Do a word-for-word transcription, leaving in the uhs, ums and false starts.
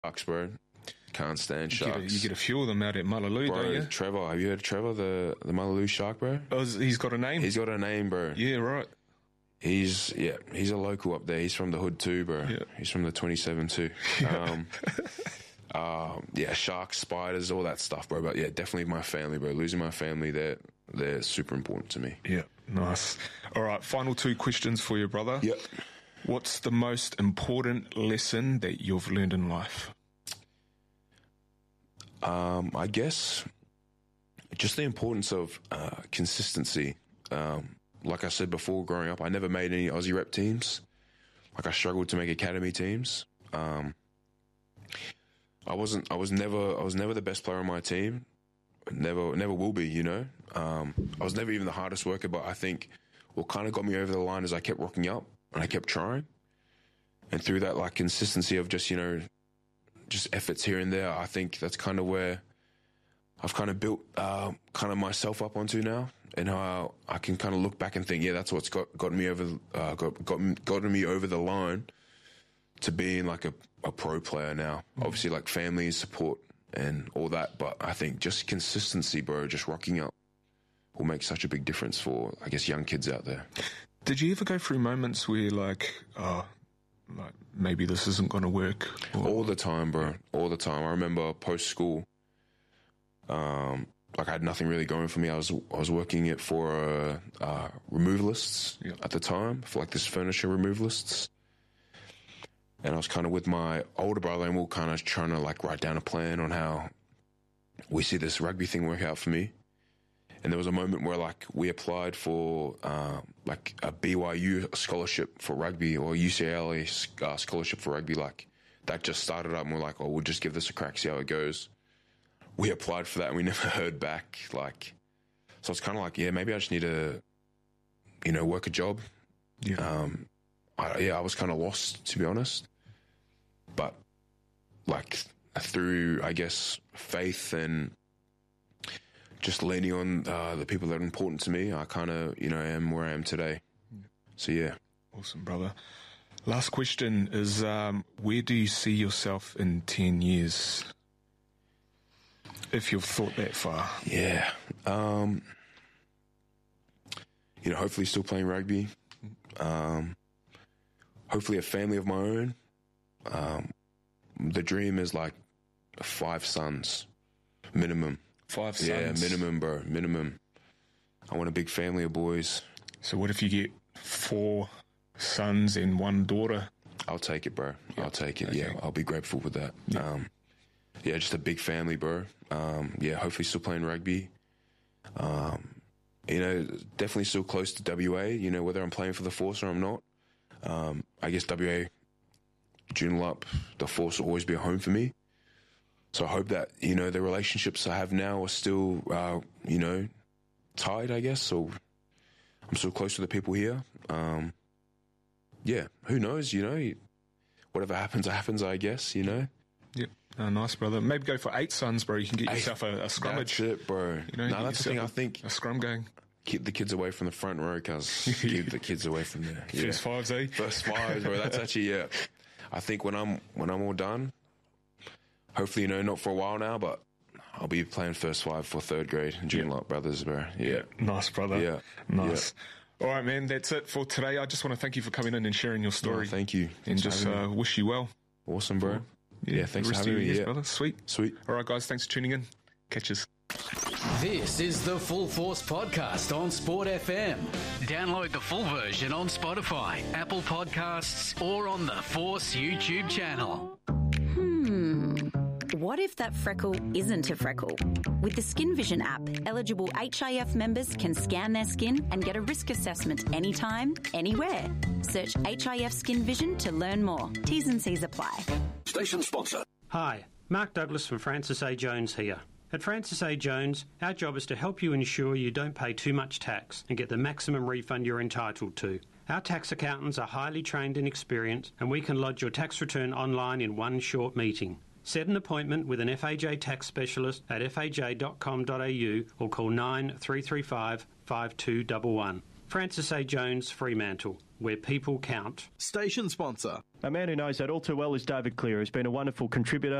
Sharks, bro. Can't stand You sharks. get, a, you get a few of them out at Mullaloo, bro, don't you? Trevor, have you heard of Trevor, the, the Mullaloo shark, bro? Oh, he's got a name? He's got a name, bro. Yeah, right. He's, yeah, he's a local up there. He's from the hood too, bro. Yeah. He's from the twenty-seven too. Um, um, yeah, sharks, spiders, all that stuff, bro. But yeah, definitely my family, bro. Losing my family, they're, they're super important to me. Yeah, nice. All right, final two questions for you, brother. Yep. What's the most important lesson that you've learned in life? Um, I guess just the importance of uh, consistency. Um, like I said before, growing up, I never made any Aussie rep teams. Like I struggled to make academy teams. Um, I wasn't. I was never. I was never the best player on my team. Never. Never will be. You know. Um, I was never even the hardest worker. But I think what kind of got me over the line is I kept rocking up and I kept trying. And through that, like consistency of just you know. just efforts here and there, I think that's kind of where I've kind of built uh, kind of myself up onto now, and how I can kind of look back and think, yeah, that's what's got gotten me over, uh, got, got gotten me over the line to being like a, a pro player now. Mm-hmm. Obviously, like family support and all that, but I think just consistency, bro, just rocking up will make such a big difference for, I guess, young kids out there. Did you ever go through moments where you're like, oh, like maybe this isn't going to work? Or... All the time, bro. All the time. I remember post school, um, like I had nothing really going for me. I was I was working it for uh, uh, removalists yeah. at the time, for like this furniture removalists, and I was kind of with my older brother, and we were kind of trying to like write down a plan on how we see this rugby thing work out for me. And there was a moment where, like, we applied for, uh, like, a B Y U scholarship for rugby or U C L A uh, scholarship for rugby. Like, that just started up and we're like, oh, we'll just give this a crack, see how it goes. We applied for that and we never heard back. Like, so it's kind of like, yeah, maybe I just need to, you know, work a job. Yeah. Um, I, yeah, I was kind of lost, to be honest. But, like, through, I guess, faith and just leaning on uh, the people that are important to me, I kind of, you know, am where I am today. So, yeah. Awesome, brother. Last question is, um, where do you see yourself in ten years? If you've thought that far. Yeah. Um, you know, hopefully still playing rugby. Um, hopefully a family of my own. Um, the dream is like five sons, minimum. Five sons? Yeah, minimum, bro, minimum. I want a big family of boys. So what if you get four sons and one daughter? I'll take it, bro. Yeah. I'll take it, okay. yeah. I'll be grateful with that. Yeah. Um, yeah, just a big family, bro. Um, yeah, hopefully still playing rugby. Um, you know, definitely still close to W A, you know, whether I'm playing for the Force or I'm not. Um, I guess W A, Joondalup, the Force will always be a home for me. So I hope that, you know, the relationships I have now are still, uh, you know, tied, I guess. So I'm still close to the people here. Um, yeah, who knows, you know, whatever happens, happens, I guess, you know. Yep. Oh, nice, brother. Maybe go for eight sons, bro. You can get Eight, yourself a, a scrummage. That's it, bro. You know, no, that's the thing, I think. A scrum going. Keep the kids away from the front row, cuz. Keep the kids away from there. Yeah. First fives, eh? First fives, bro. That's actually, yeah. I think when I'm, when I'm all done, hopefully, you know, not for a while now, but I'll be playing first five for third grade in Joondalup Brothers, bro. Yeah. yeah. Nice, brother. Yeah. Nice. Yeah. All right, man. That's it for today. I just want to thank you for coming in and sharing your story. No, thank you. And Thanks just uh, wish you well. Awesome, bro. Yeah, yeah thanks for having me. Years, yeah. brother. Sweet. Sweet. All right, guys. Thanks for tuning in. Catch us. This is the Full Force Podcast on Sport F M. Download the full version on Spotify, Apple Podcasts, or on the Force YouTube channel. Hmm. What if that freckle isn't a freckle? With the Skin Vision app, eligible H I F members can scan their skin and get a risk assessment anytime, anywhere. Search H I F Skin Vision to learn more. T's and C's apply. Station sponsor. Hi, Mark Douglas from Francis A. Jones here. At Francis A. Jones, our job is to help you ensure you don't pay too much tax and get the maximum refund you're entitled to. Our tax accountants are highly trained and experienced, and we can lodge your tax return online in one short meeting. Set an appointment with an F A J tax specialist at f a j dot com dot a u or call nine three three five, five two one one. Francis A. Jones, Fremantle, where people count. Station sponsor. A man who knows that all too well is David Clear, who's been a wonderful contributor